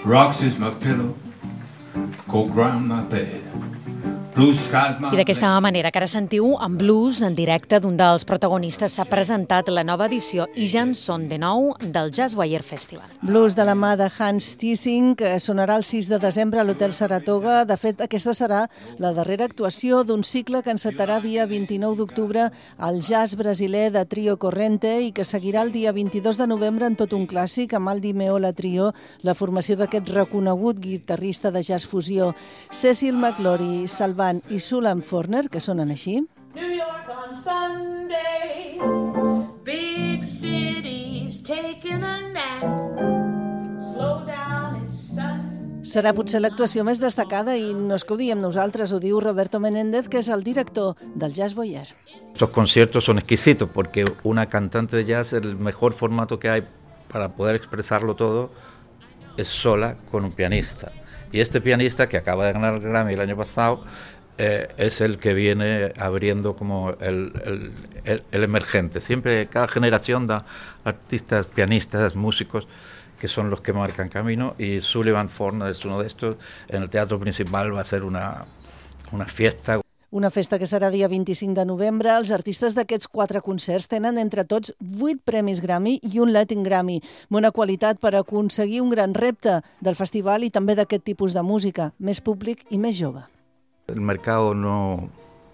Rocks is my pillow, cold ground my bed. Blue skies my I d'aquesta manera que ara sentiu en blues en directe d'un dels protagonistes s'ha presentat la nova edició i ja en són de nou del Jazz Wire Festival. Blues de la mà de Hans Thiesing, que sonarà el 6 de desembre a l'Hotel Saratoga. De fet, aquesta serà la darrera actuació d'un cicle que encetarà dia 29 d'octubre al jazz brasiler de Trio Corrente i que seguirà el dia 22 de novembre en tot un clàssic amb Aldi Meola Trio, la formació d'aquest reconegut guitarrista de jazz fusió. Cecil McLaury, Salvan i Sulan Forner, que sonen així. New York on Sunday, big cities taking a nap, slow down, it's Sunday. Serà potser l'actuació més destacada i no és que ho diem nosaltres, ho diu Roberto Menéndez, que és el director del Jazz Boyer. Estos conciertos son exquisitos porque una cantante de jazz, el mejor formato que hay para poder expresarlo todo es sola con un pianista. Y este pianista, que acaba de ganar el Grammy el año pasado, es el que viene abriendo como el emergente. Siempre, cada generación da artistas, pianistas, músicos, que son los que marcan camino, y Sullivan Forner es uno de estos. En el Teatro Principal va a ser una fiesta. Una festa que serà dia 25 de novembre. Els artistes d'aquests 4 concerts tenen entre tots 8 premis Grammy i un Latin Grammy. Bona qualitat per aconseguir un gran repte del festival i també d'aquest tipus de música, més públic i més jove. El mercado no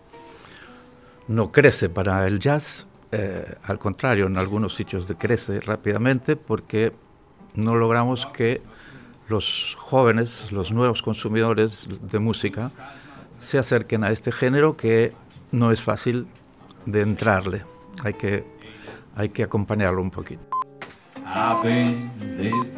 crece para el jazz, al contrario, en algunos sitios decrece rápidamente porque no logramos que los jóvenes, los nuevos consumidores de música, se acerquen a este género que no es fácil de entrarle. Hay que acompañarlo un poquito. I've been living